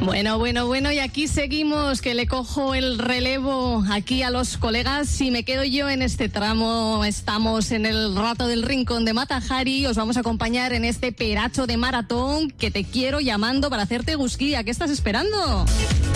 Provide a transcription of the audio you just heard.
Bueno, y aquí seguimos, que le cojo el relevo aquí a los colegas. Si me quedo yo en este tramo, estamos en el rato del Rincón de Mata Hari. Os vamos a acompañar en este peracho de maratón que te quiero llamando para hacerte gusquilla. ¿Qué estás esperando?